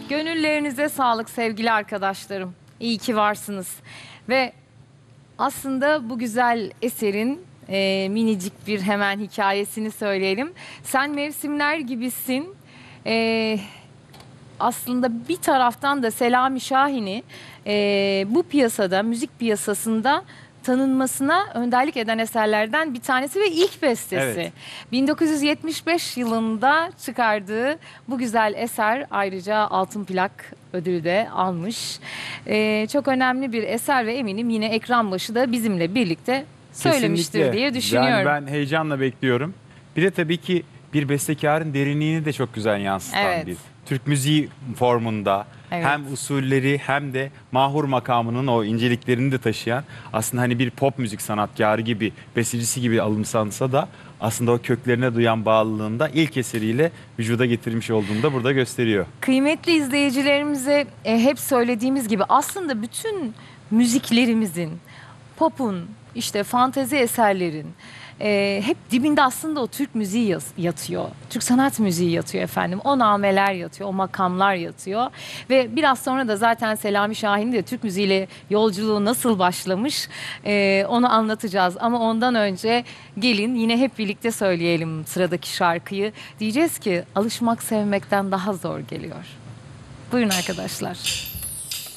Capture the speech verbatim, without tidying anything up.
Gönüllerinize sağlık sevgili arkadaşlarım. İyi ki varsınız. Ve aslında bu güzel eserin e, minicik bir hemen hikayesini söyleyelim. Sen mevsimler gibisin. E, aslında bir taraftan da Selami Şahin'i e, bu piyasada, müzik piyasasında tanınmasına önderlik eden eserlerden bir tanesi ve ilk bestesi. Evet. bin dokuz yüz yetmiş beş yılında çıkardığı bu güzel eser ayrıca altın plak ödülü de almış. Ee, çok önemli bir eser ve eminim yine ekran başı da bizimle birlikte söylemiştir Kesinlikle. diye düşünüyorum. Yani ben heyecanla bekliyorum. Bir de tabii ki bir bestekarın derinliğini de çok güzel yansıtan Evet. bir Türk müziği formunda Evet. hem usulleri hem de mahur makamının o inceliklerini de taşıyan, aslında hani bir pop müzik sanatkarı gibi, bestecisi gibi alımsansa da aslında o köklerine duyan bağlılığında ilk eseriyle vücuda getirmiş olduğunu da burada gösteriyor. Kıymetli izleyicilerimize e, hep söylediğimiz gibi aslında bütün müziklerimizin, pop'un, işte fantezi eserlerin e, hep dibinde aslında o Türk müziği yaz- yatıyor. Türk sanat müziği yatıyor efendim. O nameler yatıyor, o makamlar yatıyor. Ve biraz sonra da zaten Selami Şahin'in de Türk müziğiyle yolculuğu nasıl başlamış e, onu anlatacağız. Ama ondan önce gelin yine hep birlikte söyleyelim sıradaki şarkıyı. Diyeceğiz ki alışmak sevmekten daha zor geliyor. Buyurun arkadaşlar.